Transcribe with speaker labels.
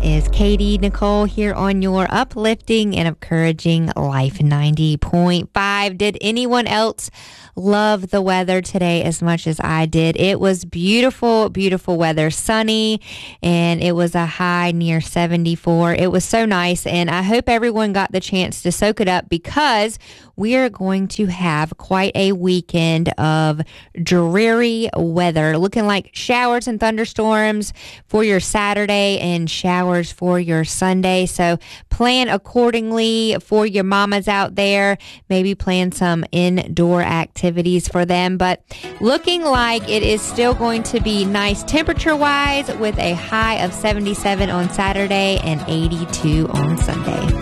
Speaker 1: is Katie Nicole here on your uplifting and encouraging Life 90.5. Did anyone else love the weather today as much as I did? It was beautiful, beautiful weather, sunny, and it was a high near 74. It was so nice, and I hope everyone got the chance to soak it up because we are going to have quite a weekend of dreary weather, looking like showers and thunderstorms for your Saturday and showers for your Sunday. So plan accordingly for your mamas out there. Maybe plan some indoor activities for them, but looking like it is still going to be nice temperature-wise with a high of 77 on Saturday and 82 on Sunday.